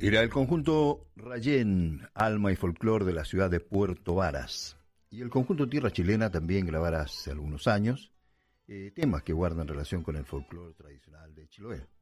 Era el conjunto Rayén, Alma y Folclor de la ciudad de Puerto Varas. Y el conjunto Tierra Chilena también grabara hace algunos años temas que guardan relación con el folclore tradicional de Chiloé.